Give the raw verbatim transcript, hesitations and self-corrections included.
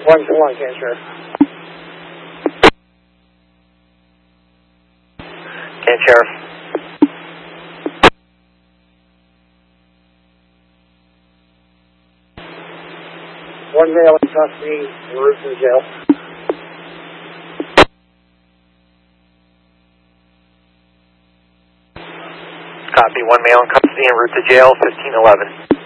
one to one, Can Sheriff. Can Sheriff. One male in custody, en route to the jail. Copy, one male in custody en route to jail, fifteen eleven.